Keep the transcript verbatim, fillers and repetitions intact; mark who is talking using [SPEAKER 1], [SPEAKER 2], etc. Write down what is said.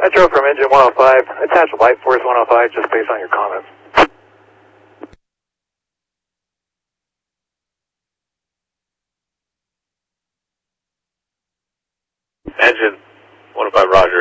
[SPEAKER 1] Metro from engine one oh five. Attach light force one oh five just based on your comments.
[SPEAKER 2] Engine one oh five, roger.